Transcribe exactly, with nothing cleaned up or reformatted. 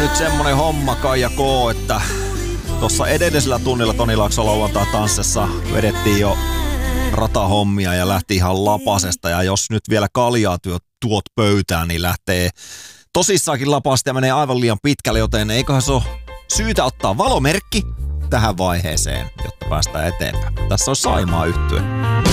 nyt semmonen homma Kaija K, että tuossa edellisellä tunnilla Toni Laakso lauantai tanssissa vedettiin jo ratahommia ja lähti ihan lapasesta. Ja jos nyt vielä kaljaa tuot, tuot pöytään, niin lähtee tosissaankin lapasta ja menee aivan liian pitkälle, joten eiköhän se ole syytä ottaa valomerkki tähän vaiheeseen, jotta päästään eteenpäin. Tässä on Saimaa Yhtye.